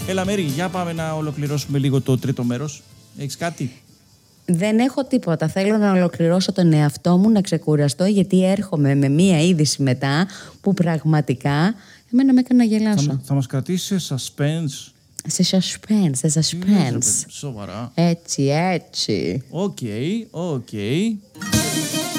Έλα Μέρη, για πάμε να ολοκληρώσουμε λίγο το τρίτο μέρος. Έχεις κάτι? Δεν έχω τίποτα. Θέλω να ολοκληρώσω τον εαυτό μου, να ξεκουραστώ, γιατί έρχομαι με μία είδηση μετά που πραγματικά εμένα με έκανε να γελάσω. Θα μας κρατήσει σε suspense. Σε suspense. Σοβαρά. Έτσι. Οκ.